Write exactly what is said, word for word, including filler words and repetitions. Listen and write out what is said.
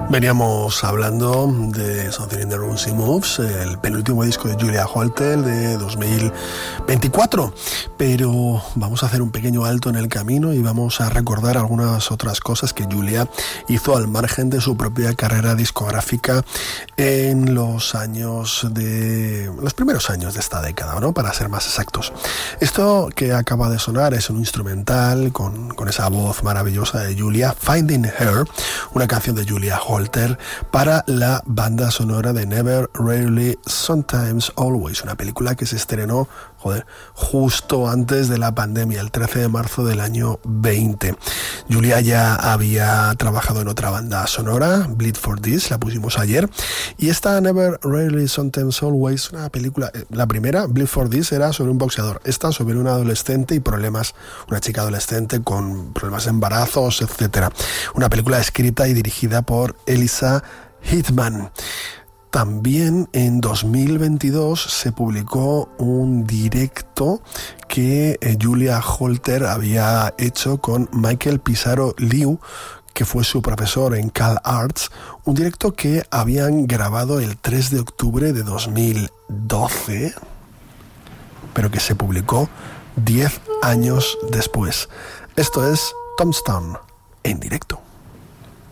Veníamos hablando de Something in the Room She Moves, el penúltimo disco de Julia Holter de dos mil veinticuatro, pero vamos a hacer un pequeño alto en el camino y vamos a recordar algunas otras cosas que Julia hizo al margen de su propia carrera discográfica en los años de los primeros años de esta década, ¿no? Para ser más exactos. Esto que acaba de sonar es un instrumental con, con esa voz maravillosa de Julia, Finding Her, una canción de Julia Holter para la banda sonora de Never, Rarely, Sometimes, Always, una película que se estrenó, joder, justo antes de la pandemia, el trece de marzo del año veinte. Julia ya había trabajado en otra banda sonora, Bleed for This, la pusimos ayer, y esta Never, Rarely, Sometimes, Always, una película, la primera, Bleed for This, era sobre un boxeador, esta sobre una adolescente y problemas, una chica adolescente con problemas de embarazos, etcétera. Una película escrita y dirigida por Elisa Hitman. También en dos mil veintidós se publicó un directo que Julia Holter había hecho con Michael Pissarro Liu, que fue su profesor en Cal Arts, un directo que habían grabado el tres de octubre de dos mil doce, pero que se publicó diez años después. Esto es Tombstone en directo.